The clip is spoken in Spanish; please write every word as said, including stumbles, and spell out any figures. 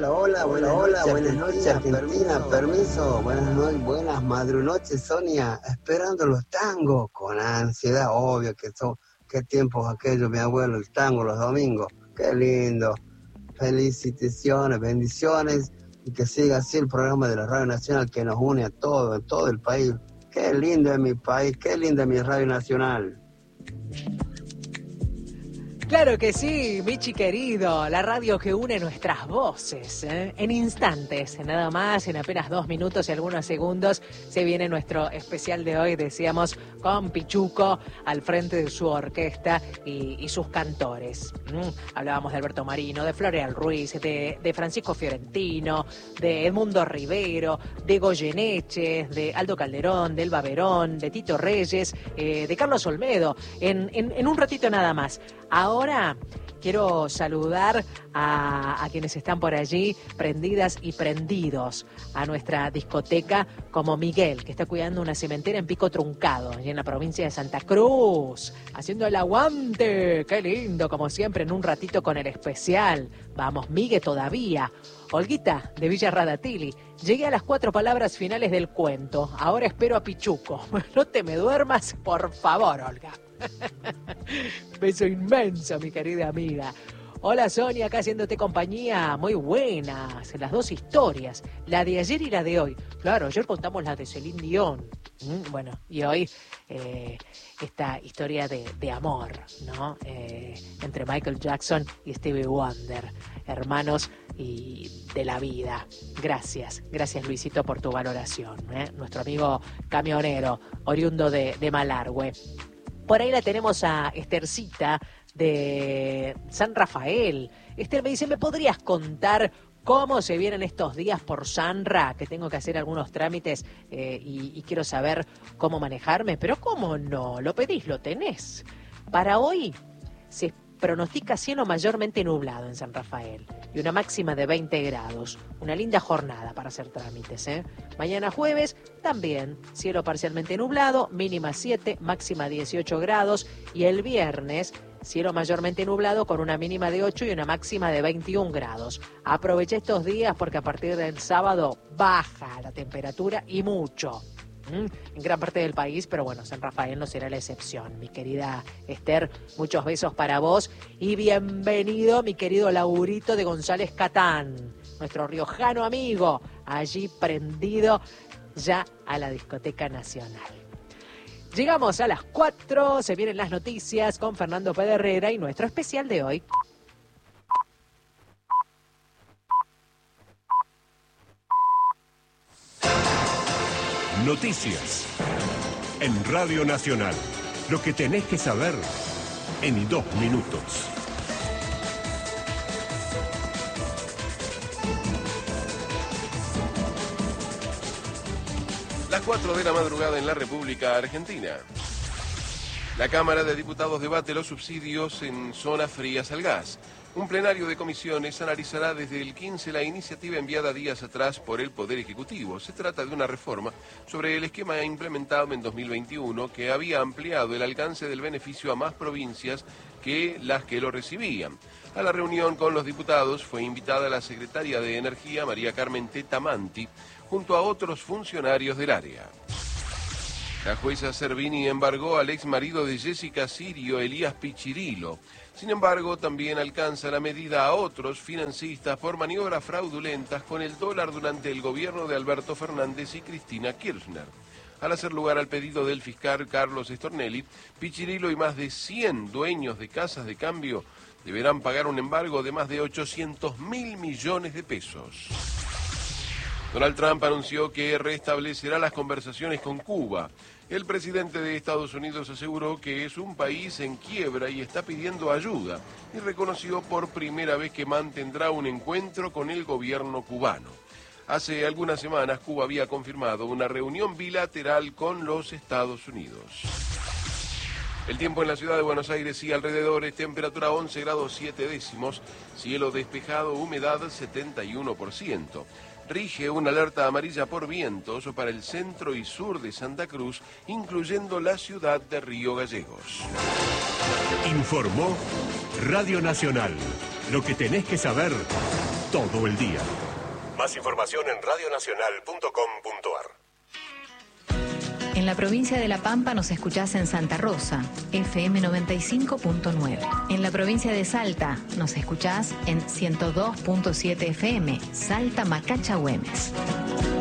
Hola, hola, buenas, hola, buenas noches, Argentina, permiso, buenas noches, buenas madrunoches, Sonia, esperando los tangos, con ansiedad, obvio que son, qué tiempos aquellos, mi abuelo, el tango los domingos, qué lindo, felicitaciones, bendiciones, y que siga así el programa de la Radio Nacional que nos une a todos, en todo el país, qué lindo es mi país, qué lindo es mi Radio Nacional. Claro que sí, Michi querido, la radio que une nuestras voces, ¿eh? En instantes, nada más, en apenas dos minutos y algunos segundos, se viene nuestro especial de hoy, decíamos, con Pichuco al frente de su orquesta y, y sus cantores. ¿Mm? Hablábamos de Alberto Marino, de Floreal Ruiz, de, de Francisco Fiorentino, de Edmundo Rivero, de Goyeneche, de Aldo Calderón, de Elba Verón, de Tito Reyes, eh, de Carlos Olmedo, en, en, en un ratito nada más. Ahora quiero saludar a, a quienes están por allí prendidas y prendidos a nuestra discoteca, como Miguel, que está cuidando una cementera en Pico Truncado, y en la provincia de Santa Cruz, haciendo el aguante. Qué lindo, como siempre, en un ratito con el especial. Vamos, Miguel, todavía. Olguita, de Villa Radatili, llegué a las cuatro palabras finales del cuento. Ahora espero a Pichuco. No te me duermas, por favor, Olga. Beso inmenso, mi querida amiga. Hola, Sonia, acá haciéndote compañía. Muy buenas, las dos historias, la de ayer y la de hoy. Claro, ayer contamos la de Celine Dion. Mm, bueno, y hoy eh, esta historia de, de amor, ¿no? Eh, entre Michael Jackson y Stevie Wonder, hermanos y de la vida. Gracias, gracias Luisito por tu valoración, ¿eh? Nuestro amigo camionero, oriundo de, de Malargüe. Por ahí la tenemos a Estercita de San Rafael. Esther me dice, ¿me podrías contar cómo se vienen estos días por Sanra? Que tengo que hacer algunos trámites eh, y, y quiero saber cómo manejarme. Pero ¿cómo no? Lo pedís, lo tenés. Para hoy se pronostica cielo mayormente nublado en San Rafael y una máxima de veinte grados. Una linda jornada para hacer trámites, ¿eh? Mañana jueves también cielo parcialmente nublado, mínima siete, máxima dieciocho grados, y el viernes cielo mayormente nublado con una mínima de ocho y una máxima de veintiún grados. Aproveché estos días porque a partir del sábado baja la temperatura y mucho. En gran parte del país, pero bueno, San Rafael no será la excepción. Mi querida Esther, muchos besos para vos y bienvenido, mi querido Laurito de González Catán, nuestro riojano amigo, allí prendido ya a la Discoteca Nacional. Llegamos a las cuatro, se vienen las noticias con Fernando Pedernera y nuestro especial de hoy. Noticias en Radio Nacional. Lo que tenés que saber en dos minutos. Las cuatro de la madrugada en la República Argentina. La Cámara de Diputados debate los subsidios en zonas frías al gas. Un plenario de comisiones analizará desde el quince la iniciativa enviada días atrás por el Poder Ejecutivo. Se trata de una reforma sobre el esquema implementado en dos mil veintiuno que había ampliado el alcance del beneficio a más provincias que las que lo recibían. A la reunión con los diputados fue invitada la secretaria de Energía, María Carmen Tetamanti, junto a otros funcionarios del área. La jueza Servini embargó al ex marido de Jessica Sirio, Elías Pichirilo. Sin embargo, también alcanza la medida a otros financistas por maniobras fraudulentas con el dólar durante el gobierno de Alberto Fernández y Cristina Kirchner. Al hacer lugar al pedido del fiscal Carlos Stornelli, Pichirilo y más de cien dueños de casas de cambio deberán pagar un embargo de más de ochocientos mil millones de pesos. Donald Trump anunció que restablecerá las conversaciones con Cuba. El presidente de Estados Unidos aseguró que es un país en quiebra y está pidiendo ayuda, y reconoció por primera vez que mantendrá un encuentro con el gobierno cubano. Hace algunas semanas Cuba había confirmado una reunión bilateral con los Estados Unidos. El tiempo en la ciudad de Buenos Aires y alrededores, temperatura once grados siete décimos, cielo despejado, humedad setenta y uno por ciento. Rige una alerta amarilla por vientos para el centro y sur de Santa Cruz, incluyendo la ciudad de Río Gallegos. Informó Radio Nacional. Lo que tenés que saber todo el día. Más información en radionacional punto com punto ar. En la provincia de La Pampa nos escuchás en Santa Rosa, F M noventa y cinco punto nueve. En la provincia de Salta nos escuchás en ciento dos punto siete F M, Salta Macacha Güemes.